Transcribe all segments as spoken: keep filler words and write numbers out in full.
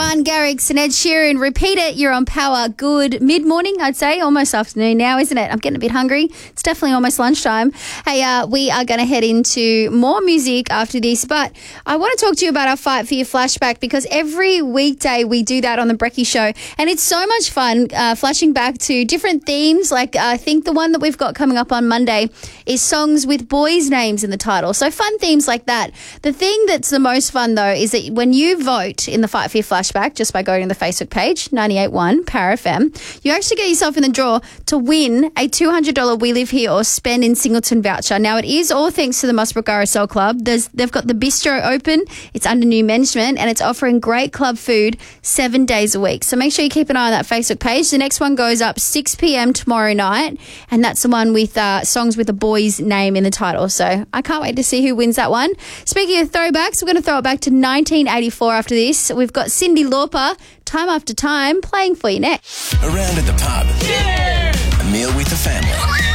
Martin Garrix and Ed Sheeran. Repeat it. You're on Power. Good mid-morning, I'd say. Almost afternoon now, isn't it? I'm getting a bit hungry. It's definitely almost lunchtime. Hey, uh, we are going to head into more music after this, but I want to talk to you about our Fight for Your flashback, because every weekday we do that on the Brekkie Show, and it's so much fun uh, flashing back to different themes. Like, uh, I think the one that we've got coming up on Monday is songs with boys' names in the title. So fun themes like that. The thing that's the most fun, though, is that when you vote in the Fight for Your flashback, just by going to the Facebook page, ninety-eight point one Power F M, you actually get yourself in the draw to win a two hundred dollars We Live Here or Spend in Singleton voucher. Now, it is all thanks to the Musbrook R S L Club. There's, they've got the bistro open. It's under new management, and it's offering great club food seven days a week. So make sure you keep an eye on that Facebook page. The next one goes up six p.m. tomorrow night, and that's the one with uh, songs with a boy's name in the title. So I can't wait to see who wins that one. Speaking of throwbacks, we're going to throw it back to nineteen eighty-four after this. We've got Cyndi Lauper, Time After Time, playing for you next. Around at the pub. Yeah! A meal with the family.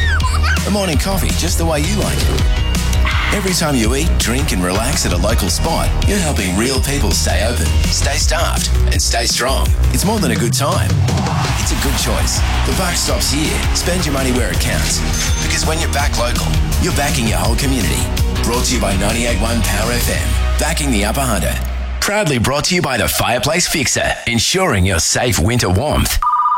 A morning coffee just the way you like it. Every time you eat, drink and relax at a local spot, you're helping real people stay open, stay staffed and stay strong. It's more than a good time. It's a good choice. The buck stops here. Spend your money where it counts. Because when you're back local, you're backing your whole community. Brought to you by ninety-eight point one Power F M. Backing the Upper Hunter. Proudly brought to you by the Fireplace Fixer. Ensuring your safe winter warmth.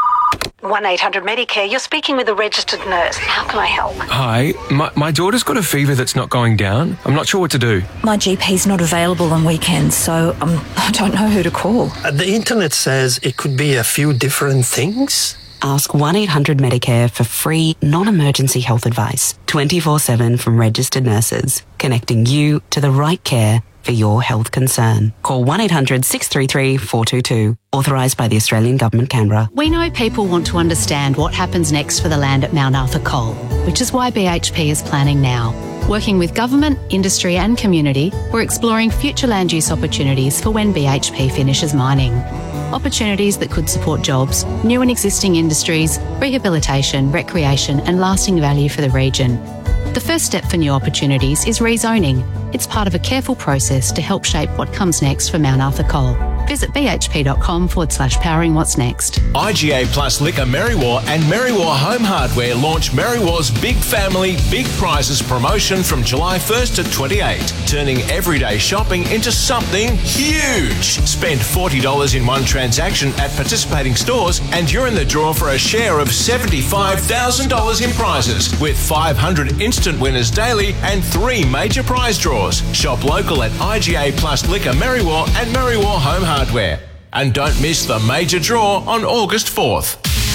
one eight hundred Medicare, you're speaking with a registered nurse. How can I help? Hi, my, my daughter's got a fever that's not going down. I'm not sure what to do. My G P's not available on weekends, so um, I don't know who to call. Uh, the internet says it could be a few different things. Ask one eight hundred Medicare for free, non-emergency health advice, twenty-four seven from registered nurses, connecting you to the right care for your health concern. Call one eight hundred six three three four two two. Authorised by the Australian Government, Canberra. We know people want to understand what happens next for the land at Mount Arthur Coal, which is why B H P is planning now. Working with government, industry and community, we're exploring future land use opportunities for when B H P finishes mining. Opportunities that could support jobs, new and existing industries, rehabilitation, recreation and lasting value for the region. The first step for new opportunities is rezoning. It's part of a careful process to help shape what comes next for Mount Arthur Coal. Visit bhp.com forward slash powering what's next. I G A Plus Liquor Merriwa and Merriwa Home Hardware launch Merriwa's Big Family, Big Prizes promotion from July first to twenty-eighth, turning everyday shopping into something huge. Spend forty dollars in one transaction at participating stores and you're in the draw for a share of seventy-five thousand dollars in prizes, with five hundred instant winners daily and three major prize draws. Shop local at I G A Plus Liquor Merriwa and Merriwa Home Hardware. And don't miss the major draw on August fourth.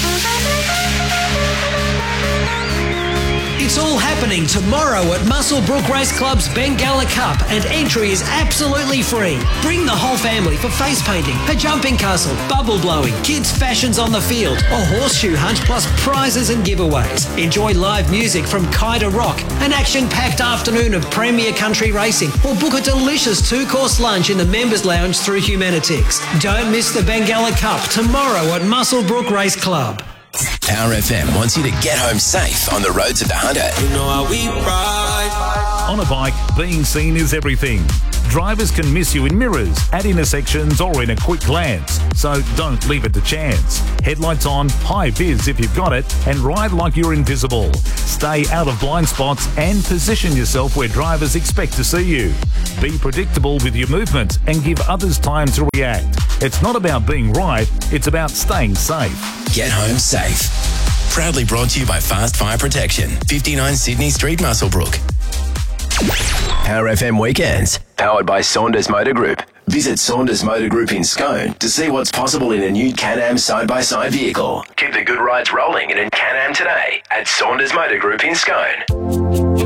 It's all happening tomorrow at Muswellbrook Race Club's Bengala Cup, and entry is absolutely free. Bring the whole family for face painting, a jumping castle, bubble blowing, kids' fashions on the field, a horseshoe hunt plus prizes and giveaways. Enjoy live music from Kaida Rock, an action-packed afternoon of premier country racing, or book a delicious two-course lunch in the members' lounge through Humanitix. Don't miss the Bengala Cup tomorrow at Muswellbrook Race Club. Power F M wants you to get home safe on the roads of the Hunter. You know how we ride. On a bike, being seen is everything. Drivers can miss you in mirrors, at intersections or in a quick glance, so don't leave it to chance. Headlights on, high vis if you've got it, and ride like you're invisible. Stay out of blind spots and position yourself where drivers expect to see you. Be predictable with your movement and give others time to react. It's not about being right, it's about staying safe. Get home safe. Proudly brought to you by Fast Fire Protection, fifty-nine Sydney Street, Muswellbrook. Power F M Weekends, powered by Saunders Motor Group. Visit Saunders Motor Group in Scone to see what's possible in a new Can-Am side-by-side vehicle. Keep the good rides rolling in a Can-Am today at Saunders Motor Group in Scone.